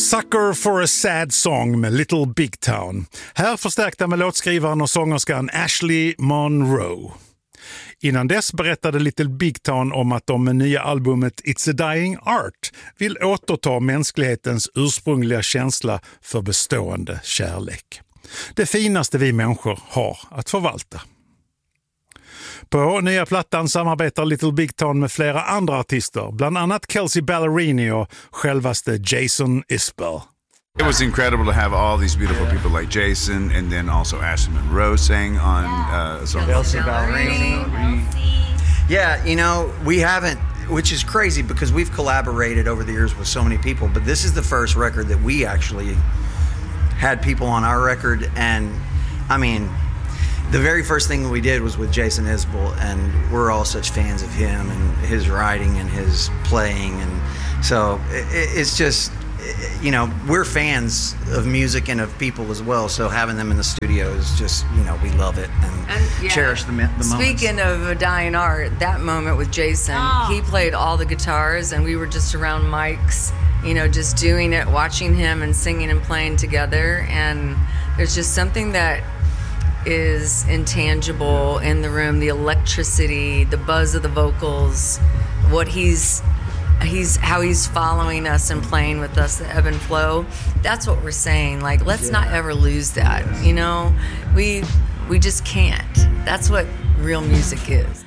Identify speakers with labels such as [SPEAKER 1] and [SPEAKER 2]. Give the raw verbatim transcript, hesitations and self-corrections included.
[SPEAKER 1] Sucker for a Sad Song med Little Big Town. Här förstärkta med låtskrivaren och sångerskan Ashley Monroe. Innan dess berättade Little Big Town om att de med nya albumet It's a Dying Art vill återta mänsklighetens ursprungliga känsla för bestående kärlek. Det finaste vi människor har att förvalta. På nya plattan samarbetar Little Big Town med flera andra artister, bland annat Kelsea Ballerini och självaste Jason Isbell.
[SPEAKER 2] It was incredible to have all these beautiful people like Jason and then also Ashley Monroe sang on uh, song.
[SPEAKER 3] Kelsea Ballerini. Yeah, you know, we haven't, which is crazy because we've collaborated over the years with so many people, but this is the first record that we actually had people on our record, and I mean, the very first thing we did was with Jason Isbell, and we're all such fans of him and his writing and his playing, and so it's just, you know, we're fans of music and of people as well, so having them in the studio is just, you know, we love it and,
[SPEAKER 4] and yeah,
[SPEAKER 3] cherish the, the moments.
[SPEAKER 4] Speaking of a dying art, that moment with Jason, oh. he played all the guitars and we were just around mics, you know, just doing it, watching him and singing and playing together, and there's just something that is intangible in the room, the electricity, the buzz of the vocals, what he's he's how he's following us and playing with us, the ebb and flow. That's what we're saying, like, let's yeah. not ever lose that. Yeah. You know, we we just can't. That's what real music is.